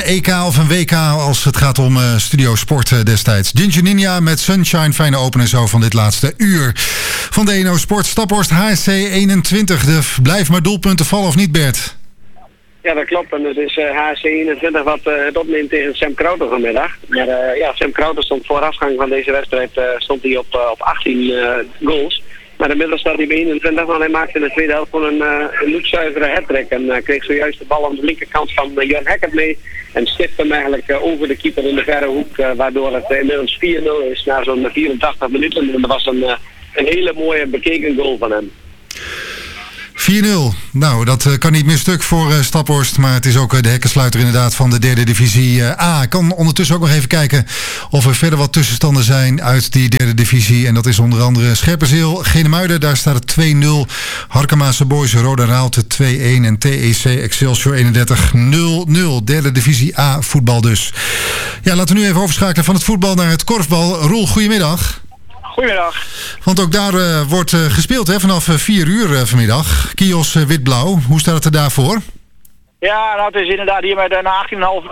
EK of een WK als het gaat om Studio Sport destijds. Ginger Ninja met Sunshine, fijne opener zo van dit laatste uur. Van de ENO Sport, Staphorst HSC 21. Blijf maar doelpunten vallen of niet, Bert? Ja, dat klopt. En het is HSC 21 wat het opneemt tegen Sam Krauter vanmiddag. Maar Sam Krauter stond voorafgang van deze wedstrijd stond hij op 18 goals. Maar inmiddels staat hij bij 21, want hij maakte in de tweede helft gewoon een loopzuivere hat-trick. En kreeg zojuist de bal aan de linkerkant van Jan Hekkert mee. En stipt hem eigenlijk over de keeper in de verre hoek. Waardoor het inmiddels 4-0 is na zo'n 84 minuten. En dat was een hele mooie bekeken goal van hem. 4-0. Nou, dat kan niet meer stuk voor Staphorst. Maar het is ook de hekkensluiter inderdaad van de derde divisie A. Ik kan ondertussen ook nog even kijken of er verder wat tussenstanden zijn uit die derde divisie. En dat is onder andere Scherpenzeel, Genemuiden. Daar staat het 2-0. Harkemaanse Boys, Roda Raalte 2-1. En TEC Excelsior 31-0-0. Derde divisie A voetbal dus. Ja, laten we nu even overschakelen van het voetbal naar het korfbal. Roel, goedemiddag. Goedemiddag. Want ook daar wordt gespeeld hè, vanaf 4 uur vanmiddag. Kios wit-blauw. Hoe staat het er daarvoor? Ja, nou, het is inderdaad hier met na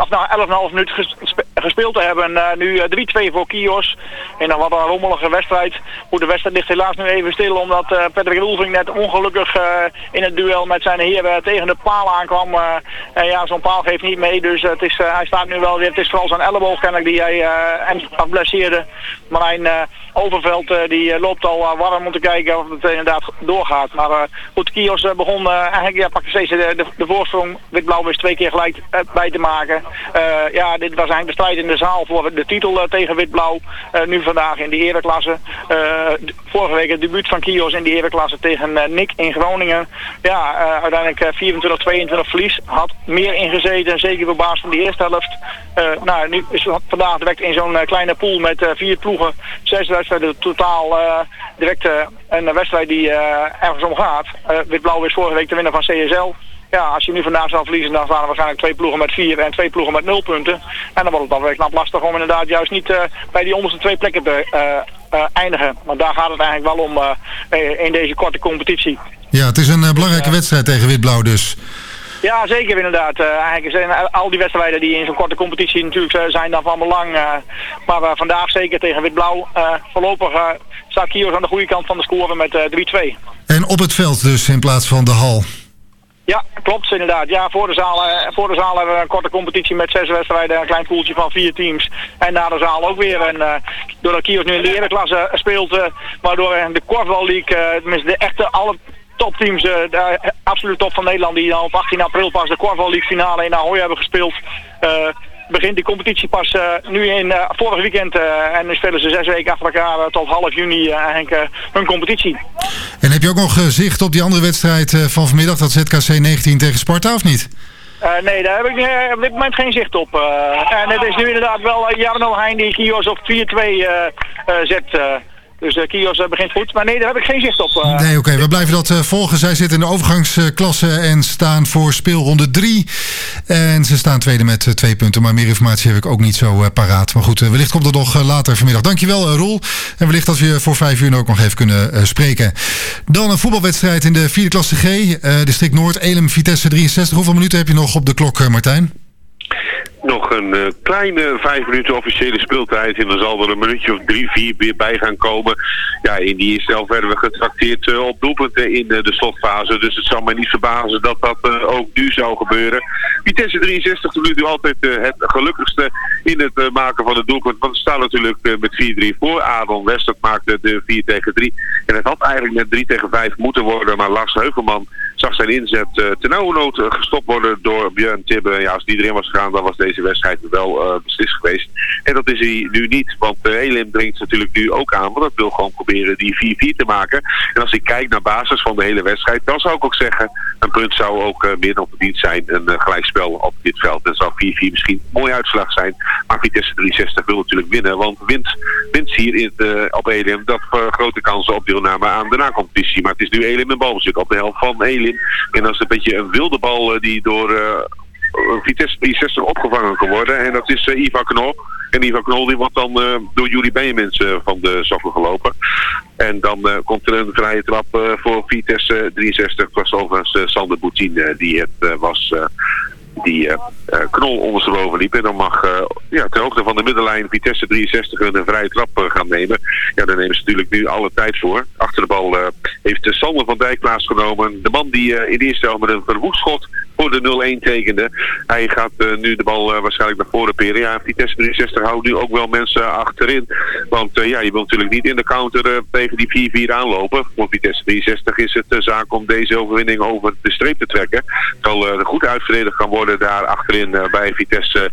11,5 minuten gespeeld te hebben. Nu 3-2 voor Kios. En dan wat een rommelige wedstrijd. Goed, de wedstrijd ligt helaas nu even stil omdat Patrick Roelvink net ongelukkig in het duel met zijn heer tegen de paal aankwam. En ja, zo'n paal geeft niet mee. Dus hij staat nu wel weer. Het is vooral zijn elleboog kennelijk die hij blesseerde. Marijn Overveld die loopt al warm om te kijken of het inderdaad doorgaat. Maar goed, Kios begon eigenlijk pakte steeds de voorsprong. Wit-blauw wist 2 keer gelijk bij te maken. Dit was eigenlijk de strijd in de zaal voor de titel tegen wit-blauw. Nu vandaag in de ereklasse. Vorige week het debuut van Kios in de ereklasse tegen Nick in Groningen. Ja, uiteindelijk 24-22 verlies. Had meer ingezeten, zeker op basis van de eerste helft. Nu is vandaag direct in zo'n kleine pool met 4 ploegen. 6 wedstrijden totaal direct een wedstrijd die ergens om gaat. Wit-blauw is vorige week de winnaar van CSL. Ja, als je nu vandaag zou verliezen, dan staan er waarschijnlijk 2 ploegen met 4 en 2 ploegen met 0 punten. En dan wordt het dan weer knap lastig om inderdaad juist niet bij die onderste 2 plekken te eindigen. Want daar gaat het eigenlijk wel om in deze korte competitie. Ja, het is een belangrijke wedstrijd tegen wit-blauw dus. Ja, zeker inderdaad. Eigenlijk zijn al die wedstrijden die in zo'n korte competitie natuurlijk zijn dan van belang. Maar vandaag zeker tegen wit-blauw. Voorlopig staat Kios aan de goede kant van de score met 3-2. En op het veld dus in plaats van de hal? Ja, klopt inderdaad. Ja, voor de zaal hebben we een korte competitie met 6 wedstrijden, een klein poeltje van 4 teams. En na de zaal ook weer. En doordat Kios nu in de ereklasse speelt, waardoor de Korfbal League, tenminste de echte alle topteams, de absolute top van Nederland, die dan op 18 april pas de Korfbal League finale in Ahoy hebben gespeeld, begint die competitie pas nu in vorig weekend. En nu spelen ze 6 weken achter elkaar tot half juni eigenlijk hun competitie. En heb je ook nog zicht op die andere wedstrijd van vanmiddag, dat ZKC 19 tegen Sparta, of niet? Nee, daar heb ik op dit moment geen zicht op. En het is nu inderdaad wel Jarno Heijn die Kios op 4-2 zet. Dus Kios begint goed. Maar nee, daar heb ik geen zicht op. Nee, oké. We blijven dat volgen. Zij zitten in de overgangsklasse en staan voor speelronde 3. En ze staan tweede met 2 punten. Maar meer informatie heb ik ook niet zo paraat. Maar goed, wellicht komt dat nog later vanmiddag. Dankjewel, Roel. En wellicht dat we je voor 5 uur ook nog even kunnen spreken. Dan een voetbalwedstrijd in de 4e klasse G. District Noord, Elem, Vitesse 63. Hoeveel minuten heb je nog op de klok, Martijn? Nog een kleine 5 minuten officiële speeltijd. En dan zal er een minuutje of 3, 4 weer bij gaan komen. Ja, in die eerste helft werden we getrakteerd op doelpunten in de slotfase. Dus het zal mij niet verbazen dat dat ook nu zou gebeuren. Vitesse 63 tot nu altijd het gelukkigste in het maken van het doelpunt. Want we staan natuurlijk met 4-3 voor. Adon Westert maakte de 4-3. En het had eigenlijk net 3-5 moeten worden. Maar Lars Heuvelman zag zijn inzet ternauwernood gestopt worden door Björn Tibbe. Ja, als die erin was gegaan, dan was deze wedstrijd wel beslist geweest. En dat is hij nu niet, want Elim dringt natuurlijk nu ook aan, want dat wil gewoon proberen die 4-4 te maken. En als ik kijk naar basis van de hele wedstrijd, dan zou ik ook zeggen, een punt zou ook meer dan verdiend zijn. Een gelijkspel op dit veld. En zou 4-4 misschien een mooie uitslag zijn. Maar Vitesse 63 wil natuurlijk winnen, want wint hier op Elim, dat grote kansen op deelname aan de nacompetitie. Maar het is nu Elim in balbezit op de helft van Elim. En dat is een beetje een wilde bal die door Vitesse 63 opgevangen kan worden. En dat is Ivar Knol. En Ivar Knol die wordt dan door Jury Benjamins van de sokken gelopen. En dan komt er een vrije trap voor Vitesse 63. Het was overigens Sander Boutine die het was. die Knol ondersteboven liep. En dan mag ter hoogte van de middenlijn Vitesse 63 een vrije trap gaan nemen. Ja, daar nemen ze natuurlijk nu alle tijd voor. Achter de bal heeft Sander van Dijk plaatsgenomen. De man die in de eerste helft met een verwoed schot voor de 0-1 tekende. Hij gaat nu de bal waarschijnlijk naar voren peren. Ja, Vitesse 63 houdt nu ook wel mensen achterin. Want je wilt natuurlijk niet in de counter tegen die 4-4 aanlopen. Voor Vitesse 63 is het zaak om deze overwinning over de streep te trekken. Zal er goed uitverdedigd kan worden daar achterin bij Vitesse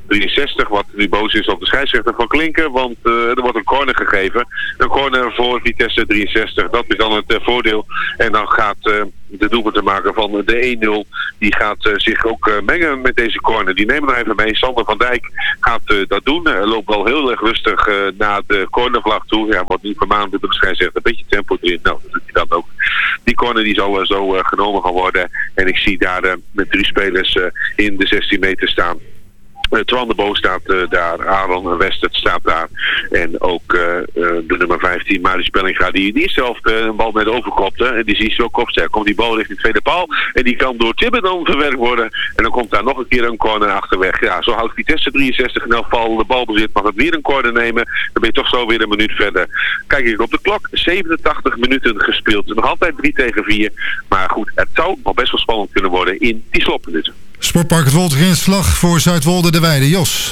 63, wat nu boos is op de scheidsrechter van Klinken, want er wordt een corner gegeven. Een corner voor Vitesse 63, dat is dan het voordeel. En dan gaat de doelpuntenmaker van de 1-0, die gaat zich ook mengen met deze corner. Die nemen er even mee. Sander van Dijk gaat dat doen. Loopt wel heel erg rustig naar de cornervlag toe. Ja, wordt nu vermaand door de scheidsrechter. Een beetje tempo erin. Nou, dat doet hij dan ook. Die corner die zal zo genomen gaan worden. En ik zie daar met 3 spelers in de 16 meter staan. Twan de Bo staat daar, Aaron Westert staat daar. En ook de nummer 15, Marius Bellinga, die zelf een bal net overkopte. En die zie je zo kopsterk. Komt die bal richting de tweede paal. En die kan door Tibbe dan verwerkt worden. En dan komt daar nog een keer een corner achterweg. Ja, zo houdt Vitesse 63 in elk geval de balbezit. Mag het weer een corner nemen. Dan ben je toch zo weer een minuut verder. Kijk ik op de klok. 87 minuten gespeeld. Nog altijd 3-4. Maar goed, het zou nog best wel spannend kunnen worden in die slotminuten. Sportpark het Wolter in slag voor Zuidwolde de Weide. Jos.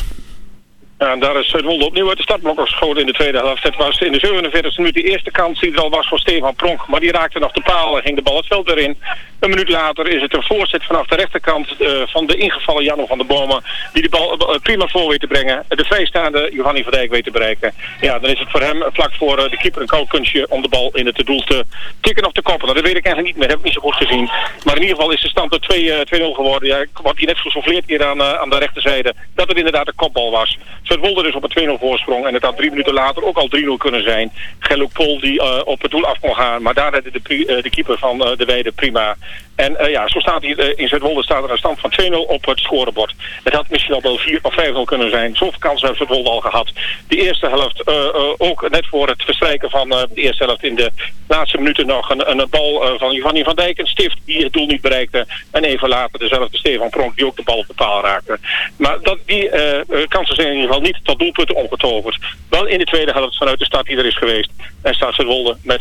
Ja, en daar is Zuidwolde opnieuw uit de startblokken geschoten in de tweede helft. Het was in de 47e minuut de eerste kans die er al was voor Stefan Pronk. Maar die raakte nog de paal en ging de bal het veld erin. Een minuut later is het een voorzet vanaf de rechterkant van de ingevallen Janno van der Bomen. Die de bal prima voor weet te brengen. De vrijstaande Giovanni van Dijk weet te bereiken. Ja, dan is het voor hem vlak voor de keeper een koud kunstje om de bal in het doel te tikken of te koppen. Nou, dat weet ik eigenlijk niet meer. Heb ik niet zo goed gezien. Maar in ieder geval is de stand 2-0 geworden. Ja, ik word hier net gesouffleerd hier aan de rechterzijde. Dat het inderdaad een kopbal was. Zuidwolde dus op een 2-0 voorsprong. En het had 3 minuten later ook al 3-0 kunnen zijn. Geluk Pol die op het doel af kon gaan. Maar daar redde de keeper van de Weide prima. En zo staat hier in Zuidwolde staat er een stand van 2-0 op het scorebord. Het had misschien al wel 4 of 5-0 kunnen zijn. Zoveel kansen heeft Zuidwolde al gehad. De eerste helft ook net voor het verstrijken van de eerste helft in de laatste minuten nog een bal van Giovanni van Dijk. Een stift die het doel niet bereikte. En even later dezelfde Stefan Pronk die ook de bal op de paal raakte. Maar die kansen zijn in ieder geval niet tot doelpunten omgetoverd. Wel in de tweede helft vanuit de start die er is geweest. En staat Zuidwolde met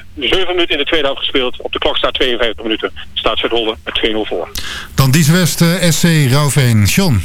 7 minuten in de tweede helft gespeeld. Op de klok staat 52 minuten. Staat Zuidwolde met 2-0 voor. Dan Dieswest SC Rauwveen. John.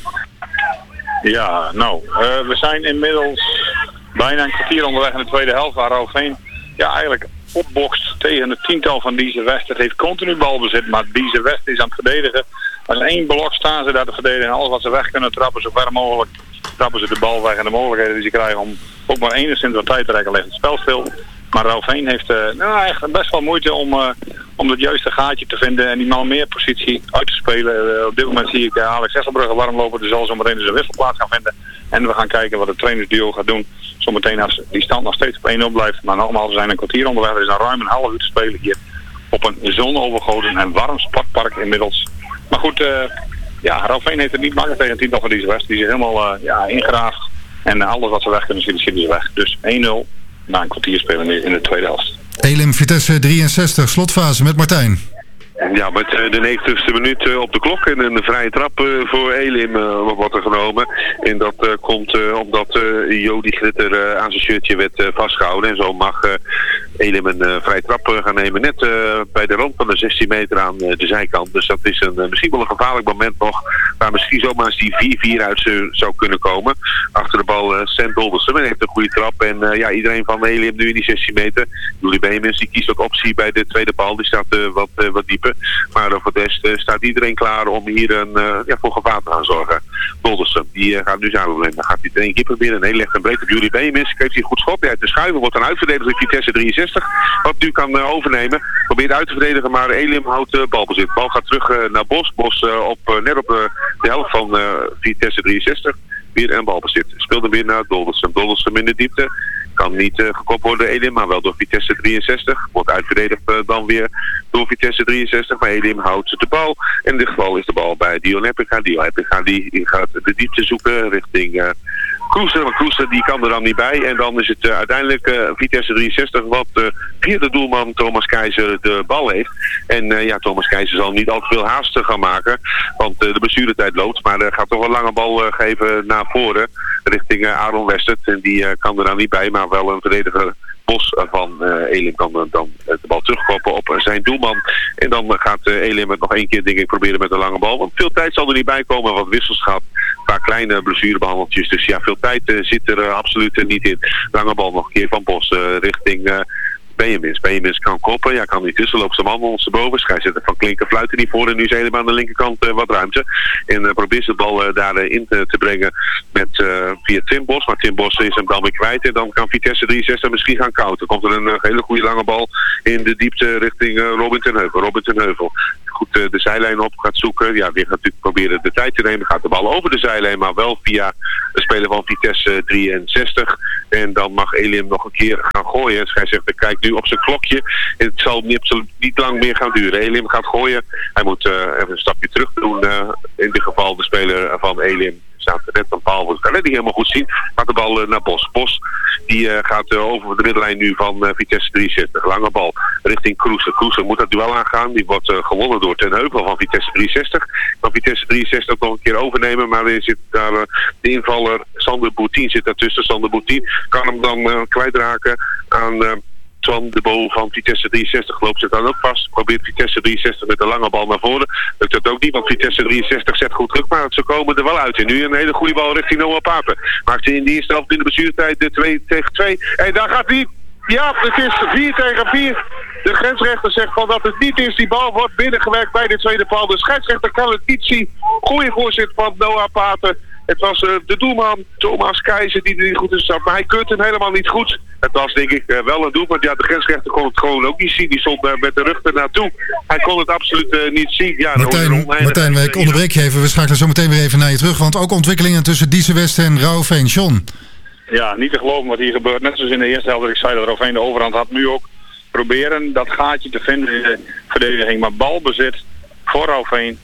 Ja, we zijn inmiddels bijna een kwartier onderweg in de tweede helft. Waar Rauwveen eigenlijk opbokst tegen het tiental van Dieswest. Het heeft continu balbezit, maar Dieswest is aan het verdedigen. Als 1 blok staan ze daar te verdedigen. En alles wat ze weg kunnen trappen, zo ver mogelijk trappen ze de bal weg. En de mogelijkheden die ze krijgen om ook maar enigszins wat tijd te rekken, ligt het spel stil. Maar Rauwveen heeft echt best wel moeite om het juiste gaatje te vinden en die man meer positie uit te spelen. Op dit moment zie ik Alex Esselbrugge warm lopen, dus zal zometeen dus een wisselplaats gaan vinden. En we gaan kijken wat het trainersduo gaat doen. Zometeen als die stand nog steeds op 1-0 blijft. Maar nogmaals, we zijn een kwartier onderweg. Er is ruim een half uur te spelen hier op een zonovergoten en warm sportpark inmiddels. Maar goed, Rauwveen heeft het niet makkelijk tegen een tiental van Dieswest. Die zich helemaal ingraaft. En alles wat ze weg kunnen schieten ze weg. Dus 1-0 na een kwartier spelen in de tweede helft. Elim Vitesse 63, slotfase met Martijn. Ja, met de 90ste minuut op de klok en een vrije trap voor Elim wordt er genomen. En dat komt omdat Jody Glitter aan zijn shirtje werd vastgehouden. En zo mag Elim een vrije trap gaan nemen. Net bij de rand van de 16 meter aan de zijkant. Dus dat is misschien wel een gevaarlijk moment nog. Waar misschien zomaar eens die 4-4 uit zou kunnen komen. Achter de bal Sam Doldersen. Hij heeft een goede trap. En iedereen van Elim nu in die 16 meter. Julie Beemens die kiest ook optie bij de tweede bal. Die staat wat dieper. Maar voor de rest staat iedereen klaar om hier voor gevaar te gaan zorgen. Doldersen, die gaat nu zijn probleem. Dan gaat hij het 1 keer proberen. Nee, legt een breed op Julie Beemens. Geeft hij een goed schot. Hij te schuiven. Wordt dan uitverdedigd door Vitesse 63. Wat nu kan overnemen. Probeert uit te verdedigen, maar Elim houdt balbezit. De bal gaat terug naar Bos. Bos net op de helft van Vitesse 63. Weer een balbezit. Speelt hem weer naar Doldersen. Doldersen in de diepte. Kan niet gekopt worden Elim, maar wel door Vitesse 63. Wordt uitverdedigd dan weer door Vitesse 63. Maar Elim houdt de bal. In dit geval is de bal bij Dion Eppiga. Dion Eppiga die gaat de diepte zoeken richting Kroester die kan er dan niet bij. En dan is het uiteindelijk Vitesse 63 wat via de doelman Thomas Keizer de bal heeft. En Thomas Keizer zal niet al te veel haast gaan maken. Want de blessuretijd loopt. Maar gaat toch een lange bal geven naar voren. Richting Aaron Westert. En die kan er dan niet bij. Maar wel een verdediger Bos van Elim kan dan de bal terugkoppen op zijn doelman. En dan gaat Elim het nog één keer denk ik proberen met een lange bal. Want veel tijd zal er niet bij komen. Wat wissels gaat. Een paar kleine blessurebehandeltjes. Dus ja, veel tijd zit er absoluut niet in. Lange bal nog een keer van Bos richting Benjamins kan koppen. Ja, kan niet tussen. Loopt zijn man ondersteboven. Scheidsrechter van Klinken fluiten niet voor. En nu is helemaal aan de linkerkant wat ruimte. En probeert de bal daarin te brengen met via Tim Bos. Maar Tim Bos is hem dan weer kwijt. En dan kan Vitesse 63 misschien gaan counteren. Komt er een hele goede lange bal in de diepte richting Robin ten Heuvel. Goed de zijlijn op gaat zoeken. Ja, die gaat natuurlijk proberen de tijd te nemen. Gaat de bal over de zijlijn, maar wel via de speler van Vitesse 63. En dan mag Elim nog een keer gaan gooien. Scheidsrechter kijkt nu op zijn klokje. Het zal niet lang meer gaan duren. Elim gaat gooien. Hij moet even een stapje terug doen. In dit geval de speler van Elim staat net een paal. Dat kan het niet helemaal goed zien. Gaat de bal naar Bos. Bos die gaat over de middenlijn nu van Vitesse 63. Lange bal richting Kroester. Kroester moet dat duel aangaan. Die wordt gewonnen door Ten Heuvel van Vitesse 63. Kan Vitesse 63 nog een keer overnemen. Maar er zit daar de invaller Sander Boutien zit daartussen. Sander Boutien kan hem dan kwijtraken aan Twan de Bo van Vitesse 63 loopt zich dan ook vast. Probeert Vitesse 63 met een lange bal naar voren. Lukt dat ook niet, want Vitesse 63 zet goed druk. Maar ze komen er wel uit. En nu een hele goede bal richting Noah Papen. Maakt hij in die eerste helft in de blessuretijd 2 tegen 2. En daar gaat hij. Ja, het is 4 tegen 4. De grensrechter zegt van dat het niet is. Die bal wordt binnengewerkt bij de tweede paal. De scheidsrechter kan het niet zien. Goeie voorzet van Noah Papen. Het was de doelman Thomas Keizer die er niet goed in zat. Maar hij keurt hem helemaal niet goed. Het was denk ik wel een doelpunt. Ja, de grensrechter kon het gewoon ook niet zien. Die stond met de rug ernaartoe. Hij kon het absoluut niet zien. Ja, Martijn, ik onderbreek je even. We schakelen zo meteen weer even naar je terug. Want ook ontwikkelingen tussen Diesewest en Rauwveen. John. Ja, niet te geloven wat hier gebeurt. Net zoals in de eerste helft dat ik zei dat Rauwveen de overhand had. Nu ook proberen dat gaatje te vinden in de verdediging. Maar balbezit voor Rauwveen.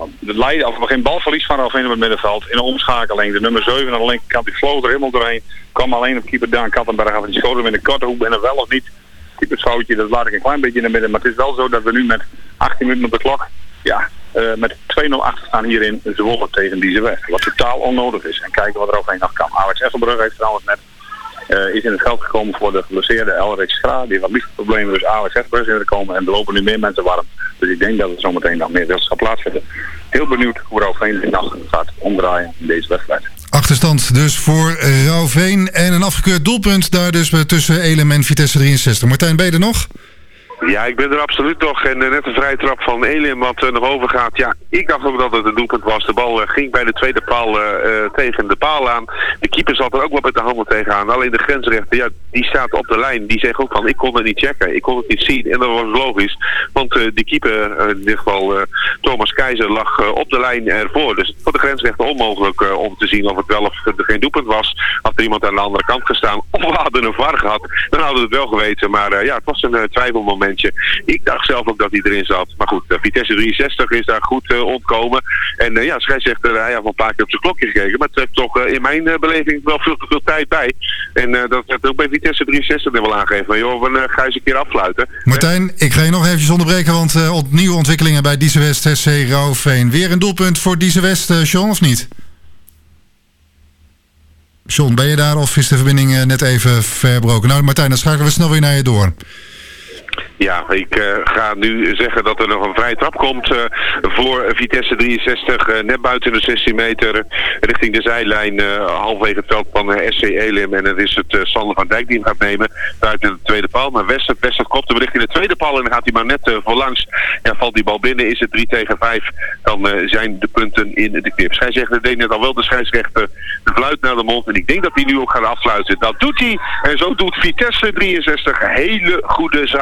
Geen balverlies van Rauwveen op het middenveld. In een omschakeling. De nummer 7 aan de linkerkant. Die vloog er helemaal doorheen. Kwam alleen op keeper Daan Kattenberg af. En die schoot hem in de korte hoek. En wel of niet. Keepersfoutje. Dat laat ik een klein beetje in de midden. Maar het is wel zo dat we nu met 18 minuten op de klok. Ja, met 2-0 achter staan hier in Zwolle tegen Diesewest. Wat totaal onnodig is. En kijken wat er overheen nog kan. Alex Esselbrug heeft trouwens net is in het veld gekomen voor de geblesseerde Elrik Schra. Die heeft wat liefdeproblemen. Dus Alex Esselbrug is in gekomen. En er lopen nu meer mensen warm. Dus ik denk dat er zometeen nog meer wissels gaat plaatsvinden. Heel benieuwd hoe Rauwveen de nacht gaat omdraaien in deze wedstrijd. Achterstand dus voor Rauwveen. En een afgekeurd doelpunt daar dus tussen Elim en Vitesse 63. Martijn, ben je er nog? Ja, ik ben er absoluut nog. En net een vrije trap van Elim wat nog overgaat. Ja, ik dacht ook dat het een doelpunt was. De bal ging bij de tweede paal tegen de paal aan. De keeper zat er ook wel met de handen tegenaan. Alleen de grensrechter, ja, die staat op de lijn. Die zegt ook van, ik kon het niet checken. Ik kon het niet zien. En dat was logisch. Want de keeper, in dit geval Thomas Keizer, lag op de lijn ervoor. Dus voor de grensrechter onmogelijk om te zien of het wel of geen doelpunt was. Had er iemand aan de andere kant gestaan. Of we hadden een VAR gehad. Dan hadden we het wel geweten. Maar ja, het was een twijfelmoment. Ik dacht zelf ook dat hij erin zat. Maar goed, Vitesse 63 is daar goed ontkomen. En ja, scheidsrechter, hij had een paar keer op zijn klokje gekeken. Maar het trekt toch in mijn beleving wel veel te veel tijd bij. En dat werd ook bij Vitesse 63 wel aangegeven. Maar joh, we gaan eens een keer afsluiten. Martijn, ik ga je nog eventjes onderbreken. Want opnieuw ontwikkelingen bij Diesewest, SC Rauwveen. Weer een doelpunt voor Diesewest, John, of niet? John, ben je daar of is de verbinding net even verbroken? Nou Martijn, dan schakelen we snel weer naar je door. Ja, ik ga nu zeggen dat er nog een vrije trap komt voor Vitesse 63. Net buiten de 16 meter richting de zijlijn. Halfwege het veld van SC Elim. En het is het Sander van Dijk die hem gaat nemen. Buiten de tweede paal. Maar Westert kopt hem richting de tweede paal. En dan gaat hij maar net voorlangs. Ja, valt die bal binnen. Is het 3 tegen 5. Dan zijn de punten in de knip. Scheidsrechter deed net al wel de scheidsrechter de fluit naar de mond. En ik denk dat hij nu ook gaat afsluiten. Dat doet hij. En zo doet Vitesse 63 hele goede zaken hier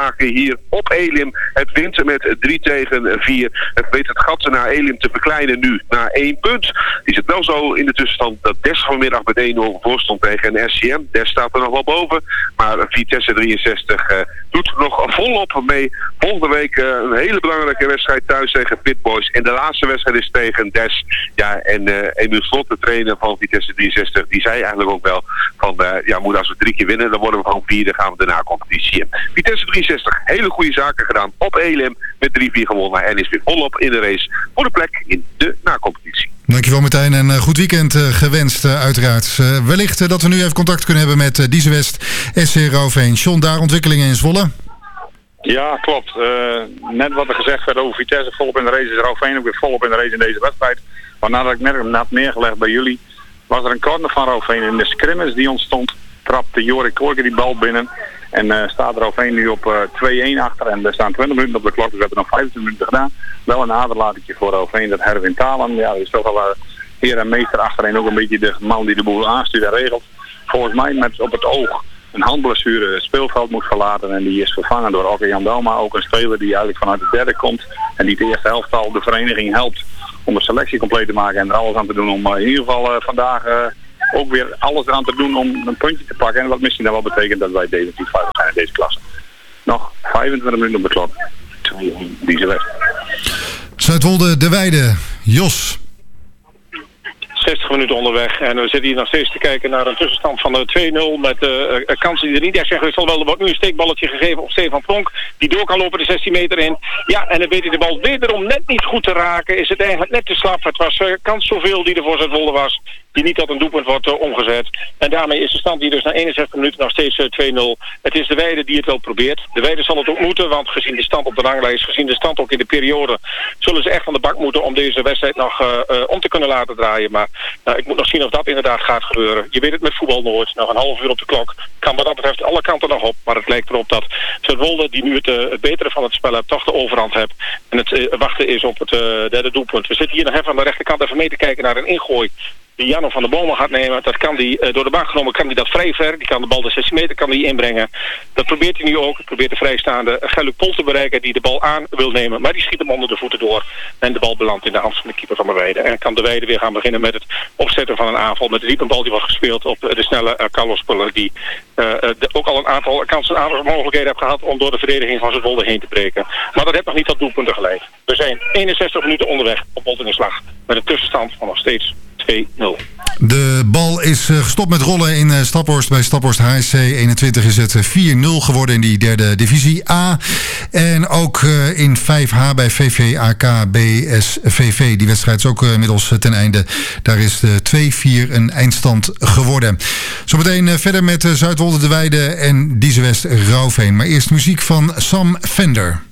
hier op Elim. Het wint met 3-4. Het weet het gat naar Elim te verkleinen nu naar 1 punt. Die zit wel zo in de tussenstand dat Des vanmiddag met 1-0 voor stond tegen een SCM. Des staat er nog wel boven. Maar Vitesse 63 doet nog volop mee. Volgende week een hele belangrijke wedstrijd thuis tegen Pit Boys. En de laatste wedstrijd is tegen Des. Ja, en Emiel Slot, de trainer van Vitesse 63, die zei eigenlijk ook wel van, moet als we 3 keer winnen, dan worden we gewoon 4, dan gaan we de na-competitie in. Vitesse 63, hele goede zaken gedaan op Elim met 3-4 gewonnen en is weer volop in de race voor de plek in de na-competitie. Dankjewel Martijn en goed weekend gewenst uiteraard. Wellicht dat we nu even contact kunnen hebben met Dieze West, SC Rouveen. John, daar ontwikkelingen in Zwolle? Ja, klopt. Net wat er gezegd werd over Vitesse, volop in de race, is Rouveen ook weer volop in de race in deze wedstrijd. Maar nadat ik net had neergelegd bij jullie, was er een corner van Rouveen. In de scrimmage die ontstond, trapte Jorik Korke die bal binnen. En staat Rouveen nu op 2-1 achter. En er staan 20 minuten op de klok, dus we hebben nog 25 minuten gedaan. Wel een aderlatingje voor Rouveen, dat Herwin Talen. Ja, dat is toch wel heer en meester achterin, ook een beetje de man die de boel aanstuurt en regelt. Volgens mij met op het oog een handblessure het speelveld moet verlaten. En die is vervangen door Okke Jan Belma, ook een speler die eigenlijk vanuit de derde komt. En die de eerste helft al de vereniging helpt om de selectie compleet te maken en er alles aan te doen om in ieder geval vandaag ook weer alles eraan te doen om een puntje te pakken. En wat misschien dan wel betekent dat wij definitief veilig zijn in deze klasse. Nog 25 minuten op de klok. Dieze West. Zuidwolde, De Weide, Jos. 60 minuten onderweg en we zitten hier nog steeds te kijken naar een tussenstand van 2-0 met kansen die er niet echt zijn geweest. Wel, er wordt nu een steekballetje gegeven op Stefan Pronk die door kan lopen de 16 meter in. Ja, en dan weet hij de bal wederom net niet goed te raken. Is het eigenlijk net te slap. Het was kans zoveel die er voor Zuidwolde was, die niet tot een doelpunt wordt omgezet. En daarmee is de stand hier dus na 61 minuten nog steeds 2-0. Het is De Weide die het wel probeert. De Weide zal het ook moeten, want gezien de stand op de ranglijst, gezien de stand ook in de periode, zullen ze echt van de bak moeten om deze wedstrijd nog om te kunnen laten draaien. Maar ik moet nog zien of dat inderdaad gaat gebeuren. Je weet het met voetbal nooit. Nog een half uur op de klok. Kan wat dat betreft alle kanten nog op. Maar het lijkt erop dat Zuidwolde, die nu het betere van het spel heeft, toch de overhand heeft. En het wachten is op het derde doelpunt. We zitten hier nog even aan de rechterkant even mee te kijken naar een ingooi die Janno van der Bomen gaat nemen. Dat kan die door de bank genomen, kan hij dat vrij ver. Die kan de bal de 16 meter kan die inbrengen. Dat probeert hij nu ook. Hij probeert de vrijstaande Geluk Pol te bereiken die de bal aan wil nemen. Maar die schiet hem onder de voeten door. En de bal belandt in de hand van de keeper van De Weide. En kan De Weide weer gaan beginnen met het opzetten van een aanval. Met de bal die wordt gespeeld op de snelle Carlos Puller. Die ook al een aantal kansen, een aantal mogelijkheden heeft gehad om door de verdediging van Zuidwolde heen te breken. Maar dat heeft nog niet tot doelpunten geleid. We zijn 61 minuten onderweg op Boltingenslag. Met een tussenstand van nog steeds 2-0. De bal is gestopt met rollen in Staphorst. Bij Staphorst HSC 21 is het 4-0 geworden in die derde divisie A. En ook in 5H bij VVAK BSVV. Die wedstrijd is ook inmiddels ten einde. Daar is de 2-4 een eindstand geworden. Zometeen verder met Zuidwolde, De Weide en Dieze West Rouveen. Maar eerst muziek van Sam Fender.